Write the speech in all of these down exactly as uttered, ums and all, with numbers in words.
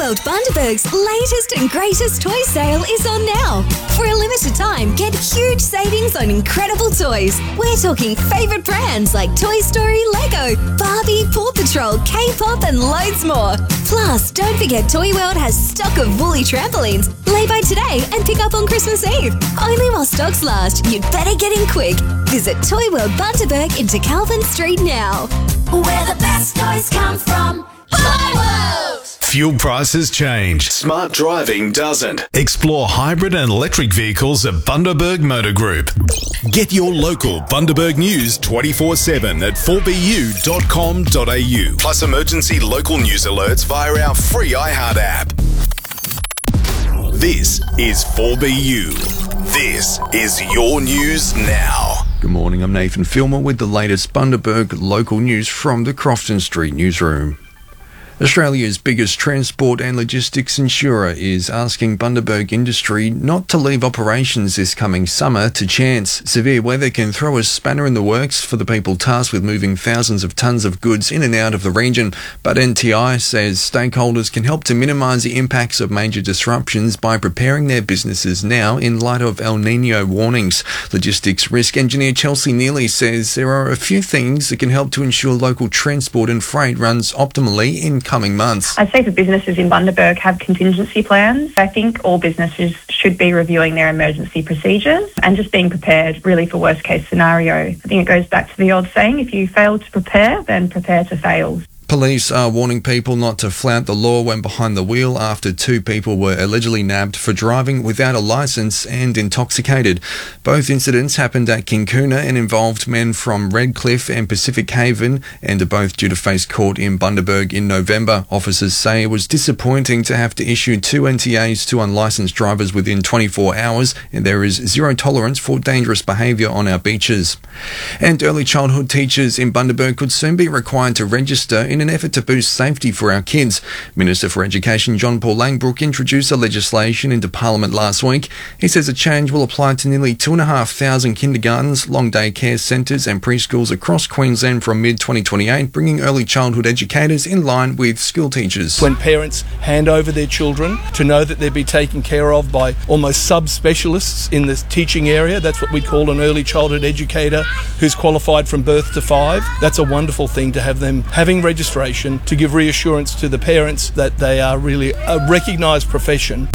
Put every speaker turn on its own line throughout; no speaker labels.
World Bundaberg's latest and greatest toy sale is on now. For a limited time, get huge savings on incredible toys. We're talking favourite brands like Toy Story, Lego, Barbie, Paw Patrol, K-pop and loads more. Plus, don't forget Toy World has stock of woolly trampolines. Lay by today and pick up on Christmas Eve. Only while stocks last. You'd better get in quick. Visit Toy World Bundaberg into Calvin Street now. Where the best toys come from. Toy World!
Fuel prices change. Smart driving doesn't. Explore hybrid and electric vehicles at Bundaberg Motor Group. Get your local Bundaberg news twenty-four seven at four b u dot com dot a u. Plus emergency local news alerts via our free iHeart app. This is four B U. This is your news now.
Good morning, I'm Nathan Filmer with the latest Bundaberg local news from the Crofton Street newsroom. Australia's biggest transport and logistics insurer is asking Bundaberg Industry not to leave operations this coming summer to chance. Severe weather can throw a spanner in the works for the people tasked with moving thousands of tonnes of goods in and out of the region, but N T I says stakeholders can help to minimise the impacts of major disruptions by preparing their businesses now in light of El Nino warnings. Logistics risk engineer Chelsea Neely says there are a few things that can help to ensure local transport and freight runs optimally in coming months.
I'd say for businesses in Bundaberg have contingency plans. I think all businesses should be reviewing their emergency procedures and just being prepared really for worst case scenario. I think it goes back to the old saying, if you fail to prepare, then prepare to fail.
Police are warning people not to flout the law when behind the wheel after two people were allegedly nabbed for driving without a licence and intoxicated. Both incidents happened at Kinkuna and involved men from Redcliffe and Pacific Haven and are both due to face court in Bundaberg in November. Officers say it was disappointing to have to issue two N T As to unlicensed drivers within twenty-four hours, and there is zero tolerance for dangerous behaviour on our beaches. And early childhood teachers in Bundaberg could soon be required to register in in an effort to boost safety for our kids. Minister for Education John Paul Langbroek introduced the legislation into Parliament last week. He says a change will apply to nearly two and a half thousand kindergartens, long day care centres and preschools across Queensland from mid twenty twenty-eight, bringing early childhood educators in line with school teachers.
When parents hand over their children, to know that they'll be taken care of by almost sub-specialists in the teaching area, that's what we call an early childhood educator who's qualified from birth to five. That's a wonderful thing to have them having registration to give reassurance to the parents that they are really a recognised profession.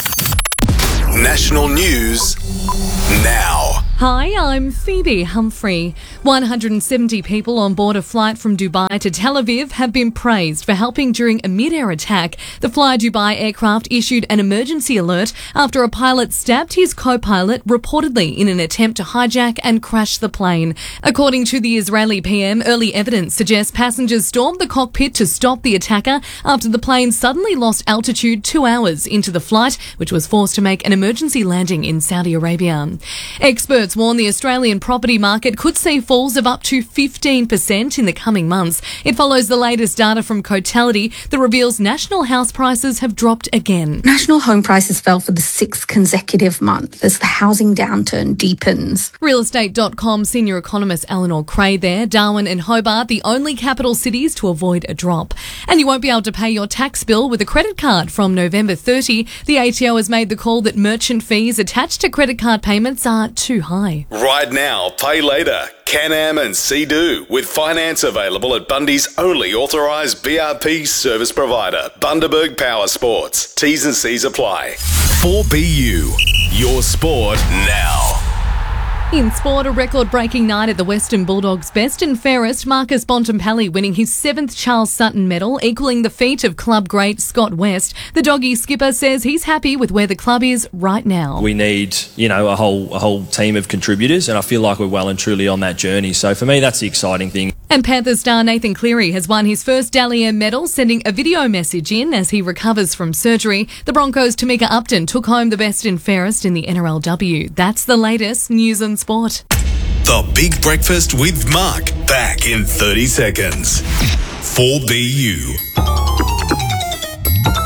National news now.
Hi, I'm Phoebe Humphrey. one hundred seventy people on board a flight from Dubai to Tel Aviv have been praised for helping during a mid-air attack. The Fly Dubai aircraft issued an emergency alert after a pilot stabbed his co-pilot reportedly in an attempt to hijack and crash the plane. According to the Israeli P M, early evidence suggests passengers stormed the cockpit to stop the attacker after the plane suddenly lost altitude two hours into the flight, which was forced to make an emergency landing in Saudi Arabia. Experts warn the Australian property market could see falls of up to fifteen percent in the coming months. It follows the latest data from Cotality that reveals national house prices have dropped again.
National home prices fell for the sixth consecutive month as the housing downturn deepens.
real estate dot com senior economist Eleanor Cray there. Darwin and Hobart, the only capital cities to avoid a drop. And you won't be able to pay your tax bill with a credit card from November thirtieth. The A T O has made the call that merchant fees attached to credit card payments are too high.
Right now, pay later. Can-Am and Sea-Doo with finance available at Bundy's only authorised B R P service provider, Bundaberg Power Sports. T's and C's apply. four B U, your sport now.
In sport, a record-breaking night at the Western Bulldogs' best and fairest, Marcus Bontempelli winning his seventh Charles Sutton medal, equalling the feat of club great Scott West. The Doggy skipper says he's happy with where the club is right now.
We need, you know, a whole a whole team of contributors, and I feel like we're well and truly on that journey. So for me, that's the exciting thing.
And Panthers star Nathan Cleary has won his first Dally M medal, sending a video message in as he recovers from surgery. The Broncos' Tamika Upton took home the best and fairest in the N R L W. That's the latest news and sport.
The Big Breakfast with Mark, back in thirty seconds. four B U.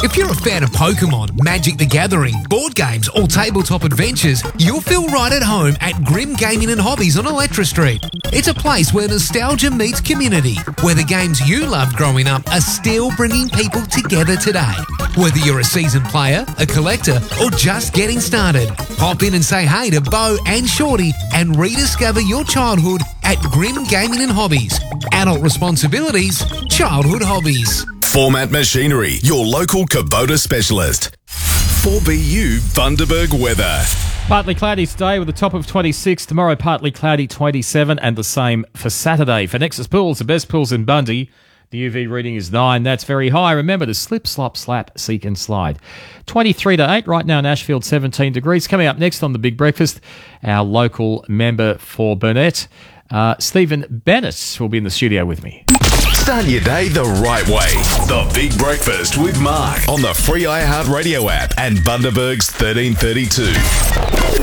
If you're a fan of Pokemon, Magic the Gathering, board games or tabletop adventures, you'll feel right at home at Grim Gaming and Hobbies on Electra Street. It's a place where nostalgia meets community, where the games you loved growing up are still bringing people together today. Whether you're a seasoned player, a collector or just getting started, pop in and say hey to Bo and Shorty and rediscover your childhood at Grim Gaming and Hobbies. Adult responsibilities, childhood hobbies.
Format Machinery, your local Kubota specialist. four B U Bundaberg weather.
Partly cloudy today with a top of twenty-six. Tomorrow, partly cloudy, twenty-seven, and the same for Saturday. For Nexus Pools, the best pools in Bundy, the U V reading is nine. That's very high. Remember to slip, slop, slap, seek and slide. twenty-three to eight. Right now in Ashfield, seventeen degrees. Coming up next on The Big Breakfast, our local member for Burnett, uh, Stephen Bennett, will be in the studio with me.
Start your day the right way. The Big Breakfast with Mark on the free iHeartRadio app and Bundaberg's thirteen thirty-two.